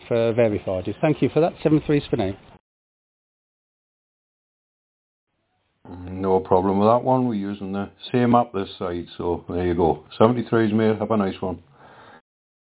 verified you. Thank you for that. 7-3's for now. No problem with that one. We're using the same app this side, so there you go. 73's, mate. Have a nice one.